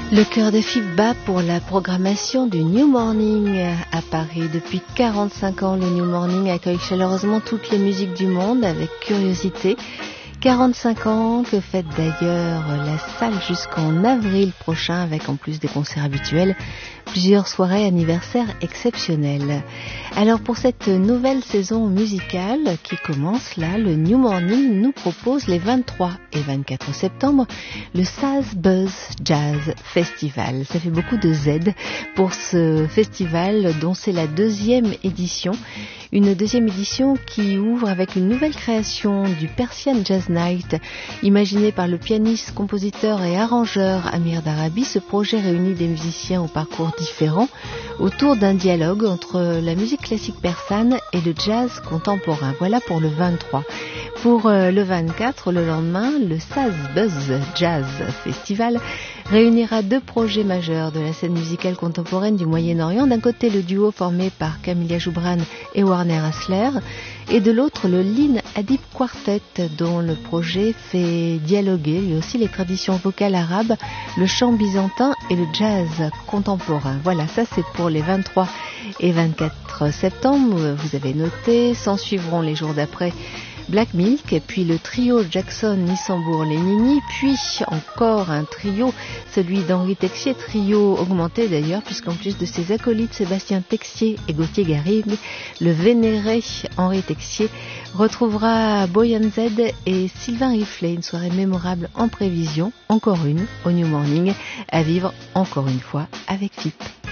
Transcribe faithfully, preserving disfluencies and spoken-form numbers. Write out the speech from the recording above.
Le chœur de Fibba pour la programmation du New Morning à Paris. Depuis quarante-cinq ans, le New Morning accueille chaleureusement toutes les musiques du monde avec curiosité. quarante-cinq ans que fête d'ailleurs la salle jusqu'en avril prochain avec en plus des concerts habituels, plusieurs soirées anniversaires exceptionnelles. Alors pour cette nouvelle saison musicale qui commence là, le New Morning nous propose les vingt-trois et vingt-quatre septembre le Saz Buzz Jazz Festival. Ça fait beaucoup de Z pour ce festival dont c'est la deuxième édition. Une deuxième édition qui ouvre avec une nouvelle création du Persian Jazz Night. Imaginé par le pianiste, compositeur et arrangeur Amir Darabi, ce projet réunit des musiciens au parcours différents autour d'un dialogue entre la musique classique persane et le jazz contemporain. Voilà pour le vingt-trois. Pour le vingt-quatre, le lendemain, le Saz Buzz Jazz Festival réunira deux projets majeurs de la scène musicale contemporaine du Moyen-Orient. D'un côté, le duo formé par Camilla Joubran et Warner Asler, et de l'autre, le Lin Adib Quartet, dont le projet fait dialoguer lui aussi les traditions vocales arabes, le chant byzantin et le jazz contemporain. Voilà, ça c'est pour les vingt-trois et vingt-quatre septembre. Vous avez noté, s'en suivront les jours d'après Black Milk, et puis le trio Jackson, Nissambourg, Lénini, puis encore un trio, celui d'Henri Texier, trio augmenté d'ailleurs, puisqu'en plus de ses acolytes Sébastien Texier et Gauthier Garrigue, le vénéré Henri Texier retrouvera Boyan Z et Sylvain Riflet, une soirée mémorable en prévision, encore une, au New Morning, à vivre encore une fois avec F I P.